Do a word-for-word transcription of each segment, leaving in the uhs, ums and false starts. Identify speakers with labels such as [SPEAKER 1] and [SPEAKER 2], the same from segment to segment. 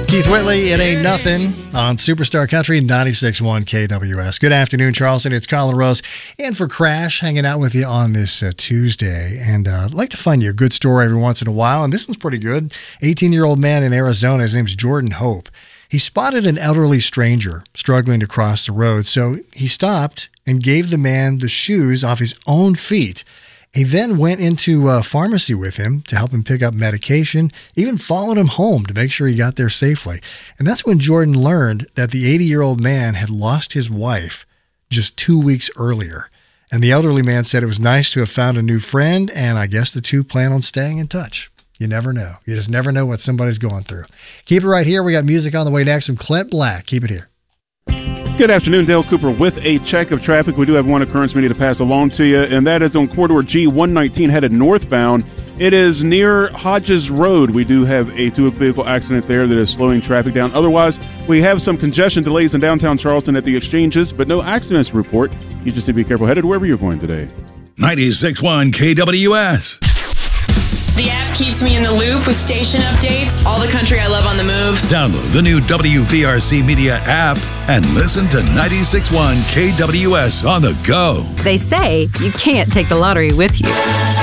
[SPEAKER 1] Keith Whitley, It Ain't Nothing on Superstar Country ninety-six point one K W S. Good afternoon, Charleston. It's Colin Rose and for Crash hanging out with you on this uh, Tuesday. And uh, I'd like to find you a good story every once in a while. And this one's pretty good. eighteen-year-old man in Arizona, his name's Jordan Hope. He spotted an elderly stranger struggling to cross the road. So he stopped and gave the man the shoes off his own feet. He then went into a pharmacy with him to help him pick up medication, even followed him home to make sure he got there safely. And that's when Jordan learned that the eighty-year-old man had lost his wife just two weeks earlier. And the elderly man said it was nice to have found a new friend, and I guess the two plan on staying in touch. You never know. You just never know what somebody's going through. Keep it right here. We got music on the way next from Clint Black. Keep it here.
[SPEAKER 2] Good afternoon, Dale Cooper with a check of traffic. We do have one occurrence we need to pass along to you, and that is on Corridor G one nineteen headed northbound. It is near Hodges Road. We do have a two-vehicle accident there that is slowing traffic down. Otherwise, we have some congestion delays in downtown Charleston at the exchanges, but no accidents to report. You just need to be careful headed wherever you're going today.
[SPEAKER 3] ninety-six point one K W S.
[SPEAKER 4] The app keeps me in the loop with station updates. All the country I love on the move.
[SPEAKER 3] Download the new W V R C Media app and listen to ninety-six point one K W S on the go.
[SPEAKER 5] They say you can't take the lottery with you.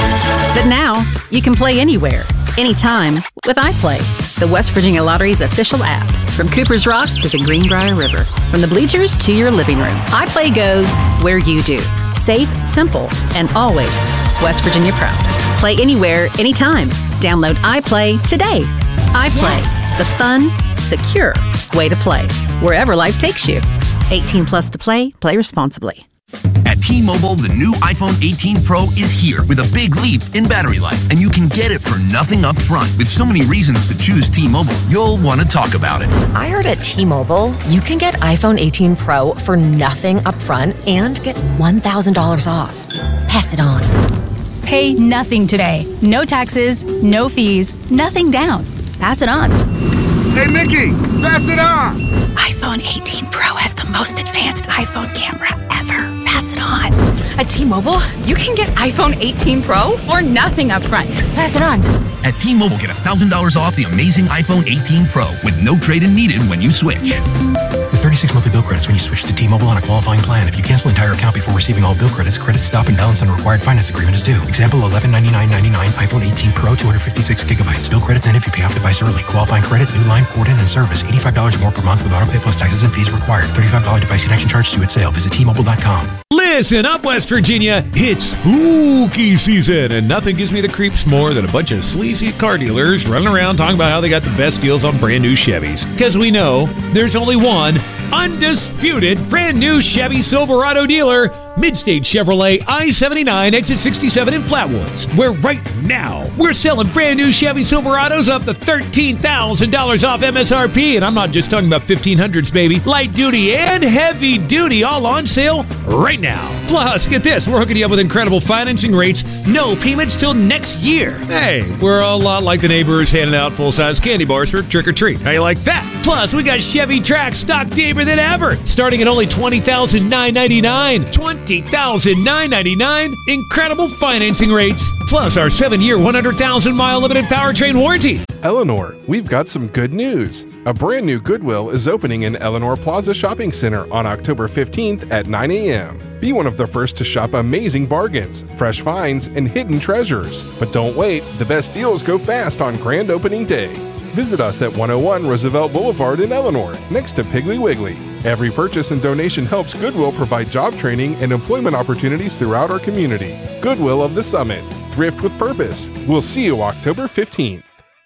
[SPEAKER 5] But now you can play anywhere, anytime with iPlay, the West Virginia Lottery's official app. From Cooper's Rock to the Greenbrier River, from the bleachers to your living room, iPlay goes where you do. Safe, simple, and always West Virginia proud. Play anywhere, anytime. Download iPlay today. iPlay, yes. The fun, secure way to play. Wherever life takes you. eighteen plus to play. Play responsibly.
[SPEAKER 6] At T-Mobile, the new iPhone eighteen Pro is here with a big leap in battery life, and you can get it for nothing up front. With so many reasons to choose T-Mobile, you'll want to talk about it.
[SPEAKER 7] I heard at T-Mobile, you can get iPhone eighteen Pro for nothing up front and get one thousand dollars off. Pass it on.
[SPEAKER 8] Pay nothing today. No taxes, no fees, nothing down. Pass it on.
[SPEAKER 9] Hey, Mickey, pass it on.
[SPEAKER 8] iPhone eighteen Pro has the most advanced iPhone camera ever. Pass it on. At T-Mobile, you can get iPhone eighteen Pro for nothing up front. Pass it on.
[SPEAKER 6] At T-Mobile, get one thousand dollars off the amazing iPhone eighteen Pro with no trade-in needed when you switch.
[SPEAKER 10] With thirty-six monthly bill credits when you switch to T-Mobile on a qualifying plan. If you cancel entire account before receiving all bill credits, credit stop and balance on required finance agreement is due. Example, eleven ninety-nine ninety-nine iPhone eighteen Pro, two hundred fifty-six gigabytes. Bill credits end if you pay off device early. Qualifying credit, new line, port in, and service. eighty-five dollars more per month with auto pay plus taxes and fees required. thirty-five dollars device connection charge due at sale. Visit T Mobile dot com.
[SPEAKER 11] Listen up, West Virginia. It's spooky season, and nothing gives me the creeps more than a bunch of sleazy car dealers running around talking about how they got the best deals on brand new Chevys. Because we know there's only one undisputed brand new Chevy Silverado dealer, Midstate Chevrolet I seventy-nine, exit sixty-seven in Flatwoods, where right now we're selling brand new Chevy Silverados up to thirteen thousand dollars off M S R P. And I'm not just talking about fifteen hundreds, baby. Light duty and heavy duty all on sale right now. Plus, get this, we're hooking you up with incredible financing rates, no payments till next year. Hey, we're a lot like the neighbors handing out full-size candy bars for trick-or-treat. How you like that? Plus, we got Chevy Trax stock deeper than ever, starting at only twenty thousand nine hundred ninety-nine dollars. twenty thousand nine hundred ninety-nine dollars. Incredible financing rates. Plus, our seven-year, one hundred thousand mile limited powertrain warranty.
[SPEAKER 12] Eleanor, we've got some good news. A brand new Goodwill is opening in Eleanor Plaza Shopping Center on October fifteenth at nine a.m. Be one of the first to shop amazing bargains, fresh finds, and hidden treasures. But don't wait, the best deals go fast on grand opening day. Visit us at one oh one Roosevelt Boulevard in Eleanor, next to Piggly Wiggly. Every purchase and donation helps Goodwill provide job training and employment opportunities throughout our community. Goodwill of the Summit. Thrift with purpose. We'll see you October fifteenth.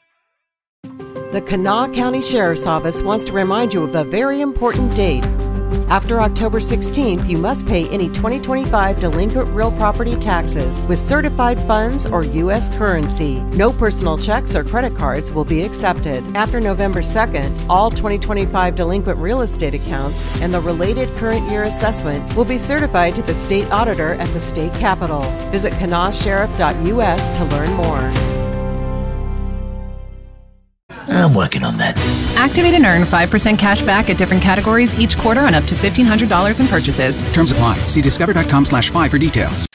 [SPEAKER 13] The Kanawha County Sheriff's Office wants to remind you of a very important date. After October sixteenth, you must pay any twenty twenty-five delinquent real property taxes with certified funds or U S currency. No personal checks or credit cards will be accepted. After November second, all twenty twenty-five delinquent real estate accounts and the related current year assessment will be certified to the state auditor at the state capitol. Visit kanawha sheriff dot U S to learn more.
[SPEAKER 14] I'm working on that.
[SPEAKER 15] Activate and earn five percent cash back at different categories each quarter on up to fifteen hundred dollars in purchases.
[SPEAKER 16] Terms apply. See discover dot com slash five for details.